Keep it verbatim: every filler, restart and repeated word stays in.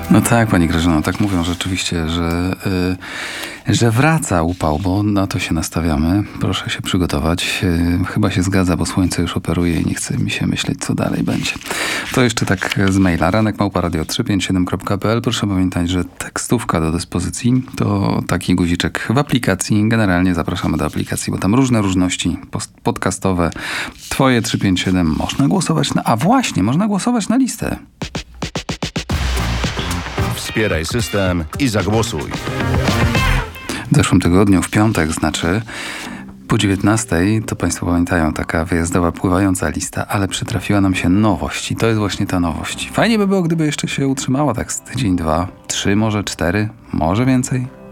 No tak, pani Grażyno, tak mówią rzeczywiście, że, yy, że wraca upał, bo na to się nastawiamy. Proszę się przygotować. Yy, chyba się zgadza, bo słońce już operuje i nie chce mi się myśleć, co dalej będzie. To jeszcze tak z maila. ranek małpa radio trzysta pięćdziesiąt siedem kropka p l. Proszę pamiętać, że tekstówka do dyspozycji to taki guziczek w aplikacji. Generalnie zapraszamy do aplikacji, bo tam różne różności podcastowe. Twoje trzysta pięćdziesiąt siedem można głosować na... A właśnie, można głosować na listę. Wspieraj system i zagłosuj. W zeszłym tygodniu, w piątek znaczy, po dziewiętnastej, to Państwo pamiętają, taka wyjazdowa, pływająca lista, ale przytrafiła nam się nowość i to jest właśnie ta nowość. Fajnie by było, gdyby jeszcze się utrzymała tak z tydzień, dwa, trzy, może cztery, może więcej.